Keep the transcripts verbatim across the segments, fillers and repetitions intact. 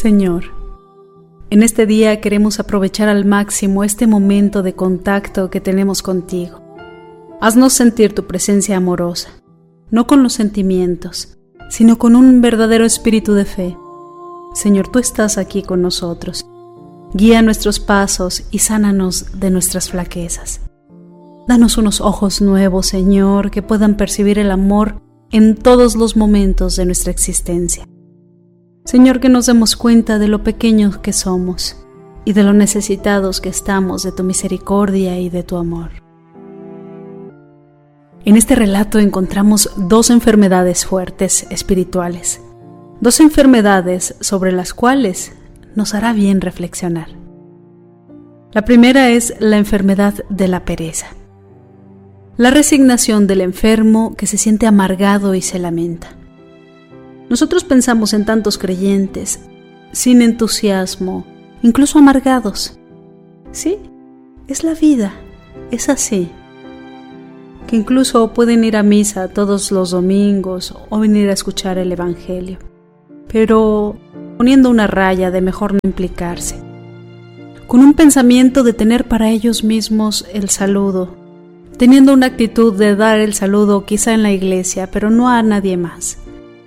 Señor, en este día queremos aprovechar al máximo este momento de contacto que tenemos contigo. Haznos sentir tu presencia amorosa, no con los sentimientos, sino con un verdadero espíritu de fe. Señor, tú estás aquí con nosotros. Guía nuestros pasos y sánanos de nuestras flaquezas. Danos unos ojos nuevos, Señor, que puedan percibir el amor en todos los momentos de nuestra existencia. Señor, que nos demos cuenta de lo pequeños que somos y de lo necesitados que estamos de tu misericordia y de tu amor. En este relato encontramos dos enfermedades fuertes espirituales, dos enfermedades sobre las cuales nos hará bien reflexionar. La primera es la enfermedad de la pereza, la resignación del enfermo que se siente amargado y se lamenta. Nosotros pensamos en tantos creyentes, sin entusiasmo, incluso amargados. Sí, es la vida, es así. Que incluso pueden ir a misa todos los domingos o venir a escuchar el Evangelio, pero poniendo una raya de mejor no implicarse, con un pensamiento de tener para ellos mismos el saludo, teniendo una actitud de dar el saludo quizá en la iglesia, pero no a nadie más.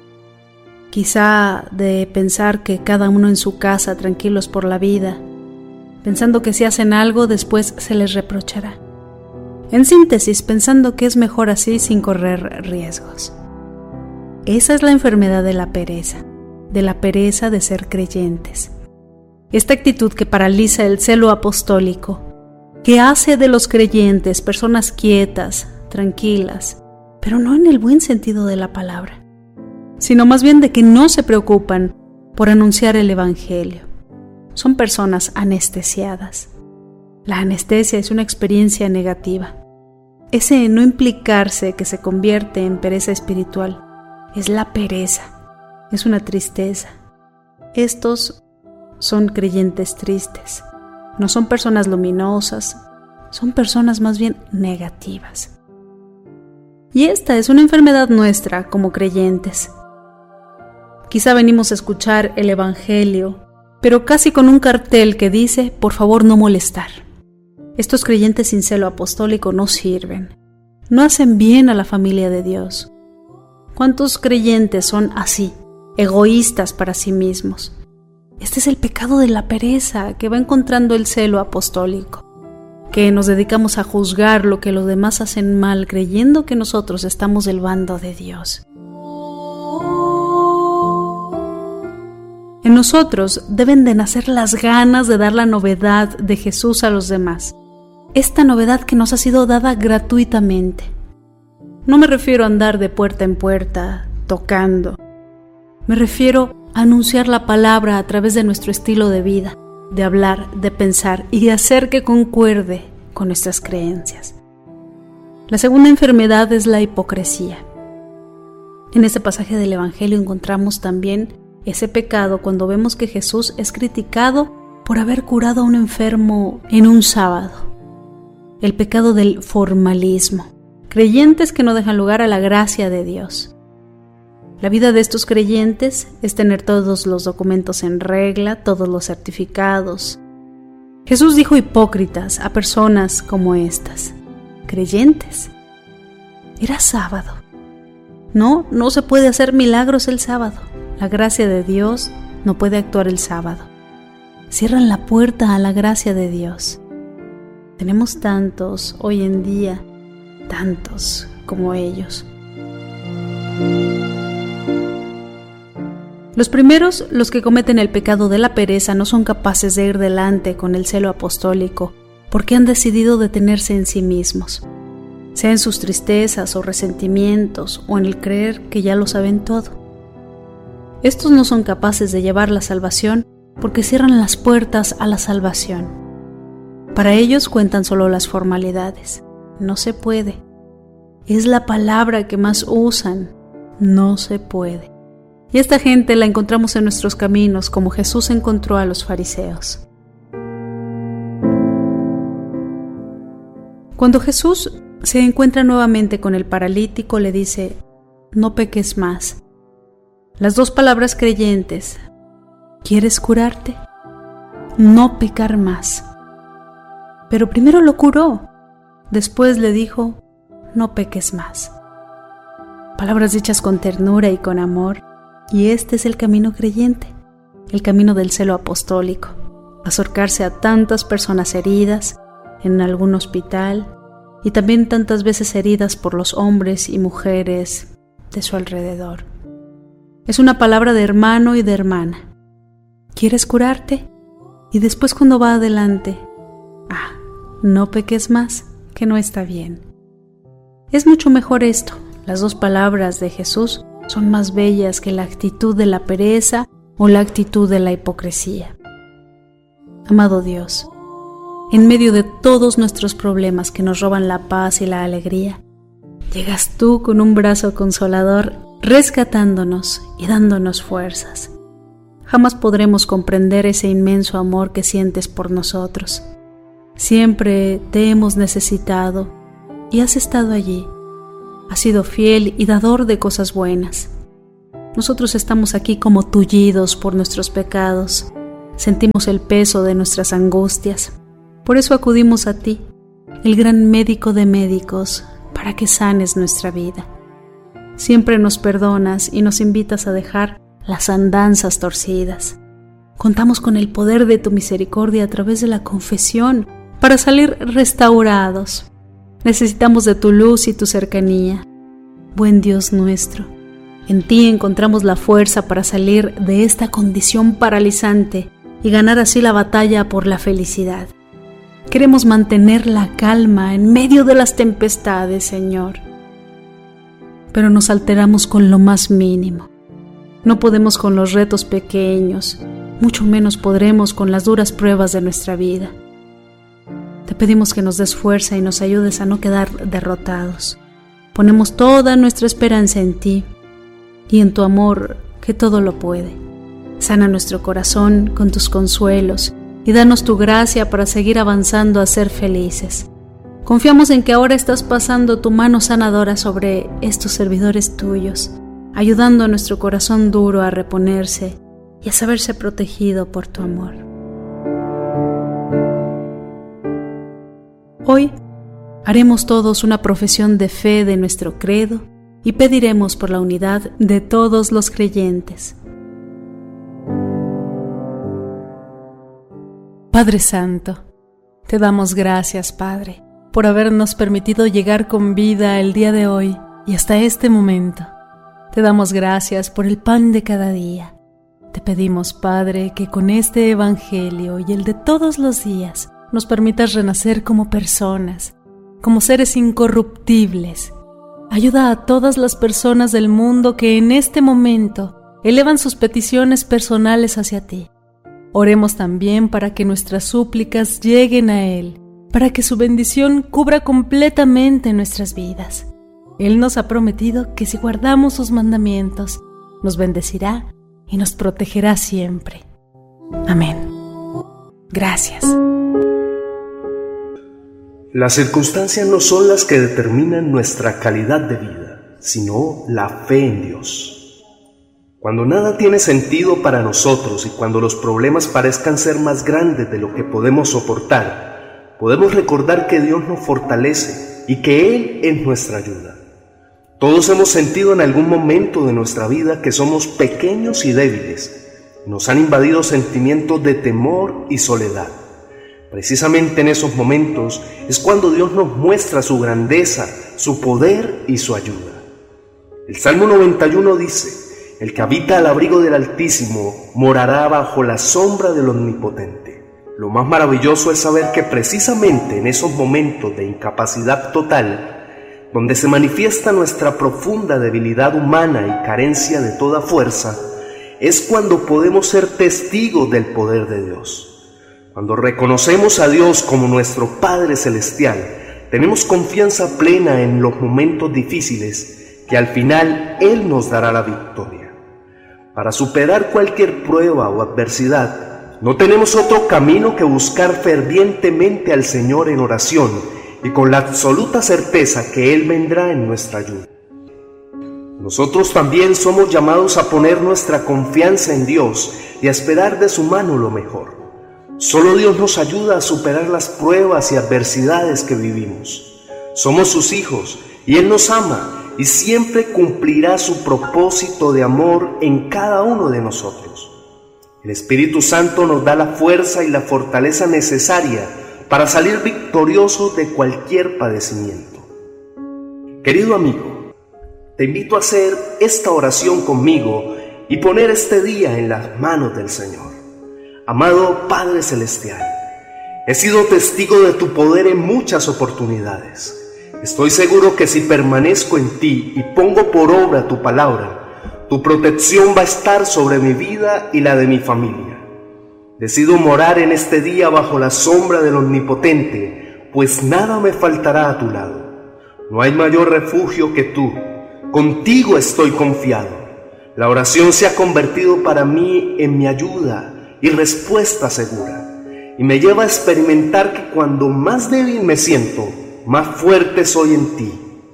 Quizá de pensar que cada uno en su casa tranquilos por la vida, pensando que si hacen algo después se les reprochará. En síntesis, pensando que es mejor así sin correr riesgos. Esa es la enfermedad de la pereza, de la pereza de ser creyentes. Esta actitud que paraliza el celo apostólico, que hace de los creyentes personas quietas, tranquilas, pero no en el buen sentido de la palabra, sino más bien de que no se preocupan por anunciar el Evangelio. Son personas anestesiadas. La anestesia es una experiencia negativa. Ese no implicarse que se convierte en pereza espiritual es la pereza, es una tristeza. Estos son creyentes tristes, no son personas luminosas, son personas más bien negativas. Y esta es una enfermedad nuestra como creyentes. Quizá venimos a escuchar el Evangelio, pero casi con un cartel que dice, por favor no molestar. Estos creyentes sin celo apostólico no sirven, no hacen bien a la familia de Dios. ¿Cuántos creyentes son así, egoístas para sí mismos? Este es el pecado de la pereza que va encontrando el celo apostólico, que nos dedicamos a juzgar lo que los demás hacen mal, creyendo que nosotros estamos del bando de Dios. En nosotros deben de nacer las ganas de dar la novedad de Jesús a los demás. Esta novedad que nos ha sido dada gratuitamente. No me refiero a andar de puerta en puerta, tocando. Me refiero a anunciar la palabra a través de nuestro estilo de vida, de hablar, de pensar y de hacer que concuerde con nuestras creencias. La segunda enfermedad es la hipocresía. En este pasaje del Evangelio encontramos también ese pecado cuando vemos que Jesús es criticado por haber curado a un enfermo en un sábado. El pecado del formalismo. Creyentes que no dejan lugar a la gracia de Dios. La vida de estos creyentes es tener todos los documentos en regla, todos los certificados. Jesús dijo hipócritas a personas como estas. Creyentes. Era sábado. No, no se puede hacer milagros el sábado. La gracia de Dios no puede actuar el sábado. Cierran la puerta a la gracia de Dios. Tenemos tantos hoy en día, tantos como ellos. Los primeros, los que cometen el pecado de la pereza, no son capaces de ir delante con el celo apostólico, porque han decidido detenerse en sí mismos, sea en sus tristezas o resentimientos, o en el creer que ya lo saben todo. Estos no son capaces de llevar la salvación porque cierran las puertas a la salvación. Para ellos cuentan solo las formalidades. No se puede. Es la palabra que más usan. No se puede. Y esta gente la encontramos en nuestros caminos como Jesús encontró a los fariseos. Cuando Jesús se encuentra nuevamente con el paralítico, le dice, no peques más. Las dos palabras creyentes, ¿Quieres curarte? No pecar más. Pero primero lo curó. Después le dijo, no peques más. Palabras dichas con ternura y con amor. Y este es el camino creyente, el camino del celo apostólico. Acercarse a tantas personas heridas en algún hospital y también tantas veces heridas por los hombres y mujeres de su alrededor. Es una palabra de hermano y de hermana. ¿Quieres curarte? Y después cuando va adelante, ah, no peques más, que no está bien. Es mucho mejor esto. Las dos palabras de Jesús son más bellas que la actitud de la pereza o la actitud de la hipocresía. Amado Dios, en medio de todos nuestros problemas que nos roban la paz y la alegría, llegas tú con un brazo consolador, rescatándonos y dándonos fuerzas. Jamás podremos comprender ese inmenso amor que sientes por nosotros. Siempre te hemos necesitado y has estado allí. Has sido fiel y dador de cosas buenas. Nosotros estamos aquí como tullidos por nuestros pecados. Sentimos el peso de nuestras angustias. Por eso acudimos a ti, el gran médico de médicos, para que sanes nuestra vida. Siempre nos perdonas y nos invitas a dejar las andanzas torcidas. Contamos con el poder de tu misericordia a través de la confesión para salir restaurados. Necesitamos de tu luz y tu cercanía. Buen Dios nuestro, en ti encontramos la fuerza para salir de esta condición paralizante y ganar así la batalla por la felicidad. Queremos mantener la calma en medio de las tempestades, Señor. Pero nos alteramos con lo más mínimo. No podemos con los retos pequeños, mucho menos podremos con las duras pruebas de nuestra vida. Te pedimos que nos des fuerza y nos ayudes a no quedar derrotados. Ponemos toda nuestra esperanza en ti y en tu amor que todo lo puede. Sana nuestro corazón con tus consuelos y danos tu gracia para seguir avanzando a ser felices. Confiamos en que ahora estás pasando tu mano sanadora sobre estos servidores tuyos, ayudando a nuestro corazón duro a reponerse y a saberse protegido por tu amor. Hoy haremos todos una profesión de fe de nuestro credo y pediremos por la unidad de todos los creyentes. Padre Santo, te damos gracias, Padre, por habernos permitido llegar con vida el día de hoy y hasta este momento. Te damos gracias por el pan de cada día. Te pedimos, Padre, que con este Evangelio y el de todos los días nos permitas renacer como personas, como seres incorruptibles. Ayuda a todas las personas del mundo que en este momento elevan sus peticiones personales hacia ti. Oremos también para que nuestras súplicas lleguen a Él, para que su bendición cubra completamente nuestras vidas. Él nos ha prometido que si guardamos sus mandamientos, nos bendecirá y nos protegerá siempre. Amén. Gracias. Las circunstancias no son las que determinan nuestra calidad de vida, sino la fe en Dios. Cuando nada tiene sentido para nosotros y cuando los problemas parezcan ser más grandes de lo que podemos soportar, podemos recordar que Dios nos fortalece y que Él es nuestra ayuda. Todos hemos sentido en algún momento de nuestra vida que somos pequeños y débiles. Nos han invadido sentimientos de temor y soledad. Precisamente en esos momentos es cuando Dios nos muestra su grandeza, su poder y su ayuda. El Salmo noventa y uno dice: el que habita al abrigo del Altísimo morará bajo la sombra del Omnipotente. Lo más maravilloso es saber que precisamente en esos momentos de incapacidad total, donde se manifiesta nuestra profunda debilidad humana y carencia de toda fuerza, es cuando podemos ser testigos del poder de Dios. Cuando reconocemos a Dios como nuestro Padre Celestial, tenemos confianza plena en los momentos difíciles, que al final Él nos dará la victoria. Para superar cualquier prueba o adversidad, no tenemos otro camino que buscar fervientemente al Señor en oración y con la absoluta certeza que Él vendrá en nuestra ayuda. nosotros también somos llamados a poner nuestra confianza en Dios y a esperar de su mano lo mejor. Solo Dios nos ayuda a superar las pruebas y adversidades que vivimos. Somos sus hijos y Él nos ama y siempre cumplirá su propósito de amor en cada uno de nosotros. El Espíritu Santo nos da la fuerza y la fortaleza necesaria para salir victoriosos de cualquier padecimiento. Querido amigo, te invito a hacer esta oración conmigo y poner este día en las manos del Señor. Amado Padre Celestial, he sido testigo de tu poder en muchas oportunidades. Estoy seguro que si permanezco en ti y pongo por obra tu palabra, tu protección va a estar sobre mi vida y la de mi familia. Decido morar en este día bajo la sombra del Omnipotente, pues nada me faltará a tu lado. No hay mayor refugio que tú. Contigo estoy confiado. La oración se ha convertido para mí en mi ayuda y respuesta segura, y me lleva a experimentar que cuando más débil me siento, más fuerte soy en ti.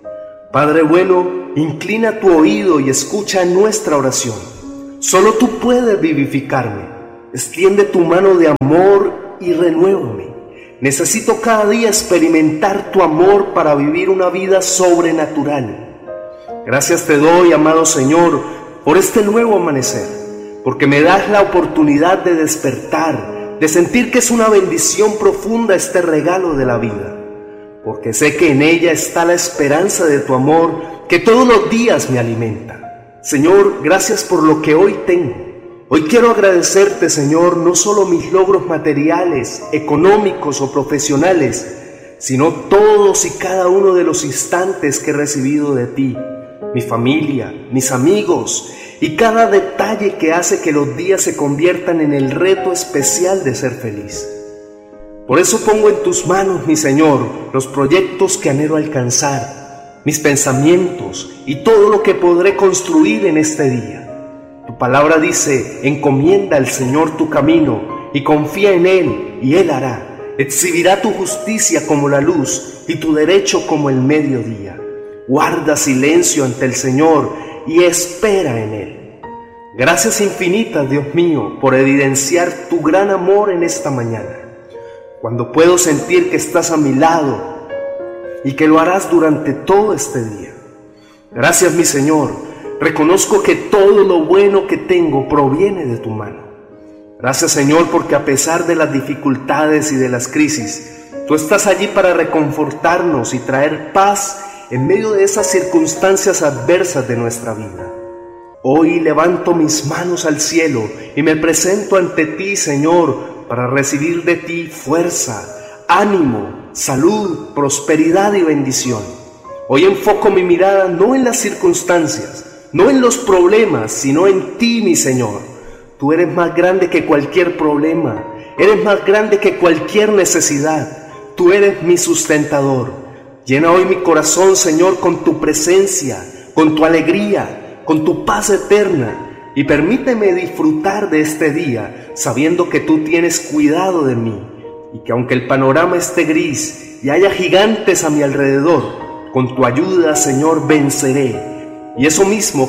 Padre bueno, inclina tu oído y escucha nuestra oración. Solo tú puedes vivificarme. Extiende tu mano de amor y renuévame. Necesito cada día experimentar tu amor para vivir una vida sobrenatural. Gracias te doy, amado Señor, por este nuevo amanecer, porque me das la oportunidad de despertar, de sentir que es una bendición profunda este regalo de la vida, porque sé que en ella está la esperanza de tu amor que todos los días me alimenta. Señor, gracias por lo que hoy tengo. Hoy quiero agradecerte, Señor, no solo mis logros materiales, económicos o profesionales, sino todos y cada uno de los instantes que he recibido de ti, mi familia, mis amigos y cada detalle que hace que los días se conviertan en el reto especial de ser feliz. Por eso pongo en tus manos, mi Señor, los proyectos que anhelo alcanzar, mis pensamientos y todo lo que podré construir en este día. Tu palabra dice, encomienda al Señor tu camino y confía en Él y Él hará. Exhibirá tu justicia como la luz y tu derecho como el mediodía. Guarda silencio ante el Señor y espera en Él. Gracias infinitas, Dios mío, por evidenciar tu gran amor en esta mañana. Cuando puedo sentir que estás a mi lado y que lo harás durante todo este día. Gracias, mi Señor. Reconozco que todo lo bueno que tengo proviene de tu mano. Gracias, Señor, porque a pesar de las dificultades y de las crisis, tú estás allí para reconfortarnos y traer paz en medio de esas circunstancias adversas de nuestra vida. Hoy levanto mis manos al cielo y me presento ante ti, Señor, para recibir de ti fuerza, ánimo, salud, prosperidad y bendición. Hoy enfoco mi mirada no en las circunstancias, no en los problemas, sino en ti, mi Señor. Tú eres más grande que cualquier problema, eres más grande que cualquier necesidad. Tú eres mi sustentador. Llena hoy mi corazón, Señor, con tu presencia, con tu alegría, con tu paz eterna, y permíteme disfrutar de este día, sabiendo que tú tienes cuidado de mí, y que aunque el panorama esté gris y haya gigantes a mi alrededor, con tu ayuda, Señor, venceré. Y eso mismo